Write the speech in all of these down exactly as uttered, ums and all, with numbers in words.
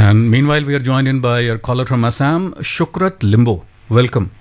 And meanwhile, we are joined in by our caller from Assam, Shukrat Limbo. Welcome.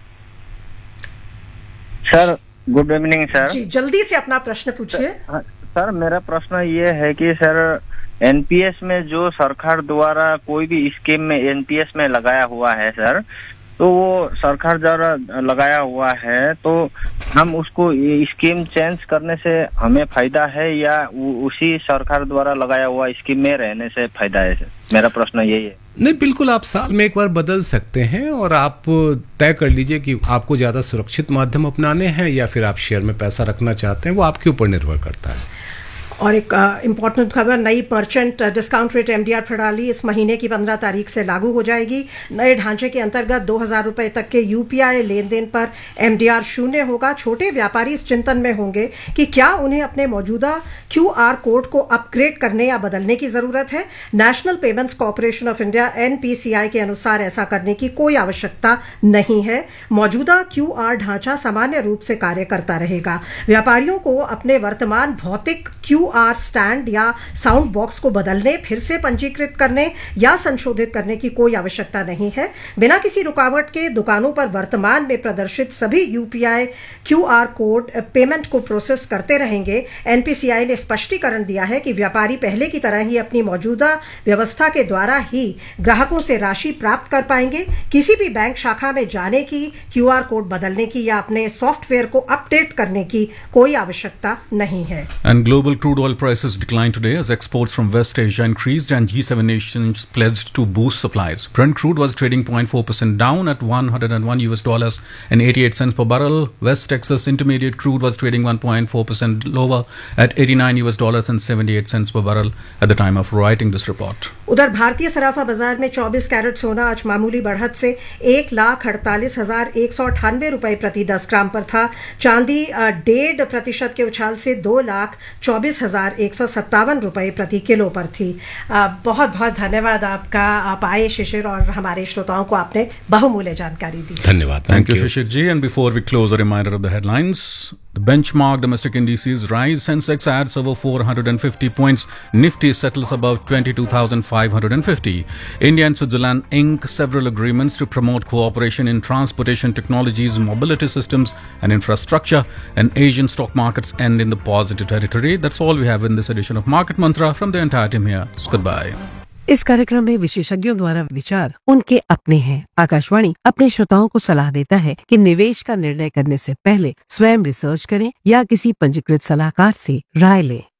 Sir good evening sir. जी जल्दी से अपना प्रश्न पूछिए। Sir मेरा प्रश्न ये है कि सर एनपीएस में जो सरकार द्वारा कोई भी स्कीम में एनपीएस में लगाया हुआ है सर, तो वो सरकार द्वारा लगाया हुआ है तो हम उसको स्कीम चेंज करने से हमें फायदा है या उसी सरकार द्वारा लगाया हुआ स्कीम में रहने से फायदा है सर? मेरा प्रश्न यही है। नहीं, बिल्कुल आप साल में एक बार बदल सकते हैं और आप तय कर लीजिए कि आपको ज़्यादा सुरक्षित माध्यम अपनाने हैं या फिर आप शेयर में पैसा रखना चाहते हैं, वो आपके ऊपर निर्भर करता है। और एक इम्पॉर्टेंट खबर, नई मर्चेंट डिस्काउंट रेट एमडीआर प्रणाली इस महीने की पंद्रह तारीख से लागू हो जाएगी। नए ढांचे के अंतर्गत दो हजार रुपए तक के यूपीआई लेन देन पर एमडीआर शून्य होगा। छोटे व्यापारी इस चिंतन में होंगे कि क्या उन्हें अपने मौजूदा क्यूआर कोड को अपग्रेड करने या बदलने की जरूरत है। National payments corporation of India NPCI के अनुसार ऐसा करने की कोई आवश्यकता नहीं है। मौजूदा क्यूआर ढांचा सामान्य रूप से कार्य करता रहेगा। व्यापारियों को अपने वर्तमान भौतिक क्यू आर स्टैंड या साउंड बॉक्स को बदलने, फिर से पंजीकृत करने या संशोधित करने की कोई आवश्यकता नहीं है। बिना किसी रुकावट के दुकानों पर वर्तमान में प्रदर्शित सभी यूपीआई क्यूआर कोड पेमेंट को प्रोसेस करते रहेंगे। एनपीसीआई ने स्पष्टीकरण दिया है कि व्यापारी पहले की तरह ही अपनी मौजूदा व्यवस्था के द्वारा ही ग्राहकों से राशि प्राप्त कर पाएंगे। किसी भी बैंक शाखा में जाने की, क्यूआर कोड बदलने की या अपने सॉफ्टवेयर को अपडेट करने की कोई आवश्यकता नहीं है। And global crude oil prices declined today as exports from West Asia increased and G seven nations pledged to boost supplies. Brent crude was trading zero point four percent down at one hundred one U S dollars and eighty-eight cents per barrel. West Texas Intermediate crude was trading one point four percent lower at eighty-nine U S dollars and seventy-eight cents per barrel at the time of writing this report. उधर भारतीय सराफा बाजार में चौबीस carat सोना आज मामूली बढ़त से एक लाख अड़तालीस हजार एक सौ अट्ठानवे रुपए प्रति दस ग्राम पर था। चांदी डेढ़ प्रतिशत के उछाल से दो लाख चौबीस हजार एक सौ सत्तावन रुपए प्रति किलो पर थी। बहुत बहुत धन्यवाद आपका, आप आए शिशिर और हमारे श्रोताओं को आपने बहुमूल्य जानकारी दी। धन्यवाद। Thank you, Shishir ji. And before we close, a reminder of the headlines. The benchmark domestic indices rise. Sensex adds over four hundred fifty points. Nifty settles above twenty-two thousand five hundred fifty. India and Switzerland ink several agreements to promote cooperation in transportation technologies, mobility systems and infrastructure. And Asian stock markets end in the positive territory. That's all we have in this edition of Market Mantra. From the entire team here, goodbye. इस कार्यक्रम में विशेषज्ञों द्वारा विचार उनके अपने हैं। आकाशवाणी अपने श्रोताओं को सलाह देता है कि निवेश का निर्णय करने से पहले स्वयं रिसर्च करें या किसी पंजीकृत सलाहकार से राय लें।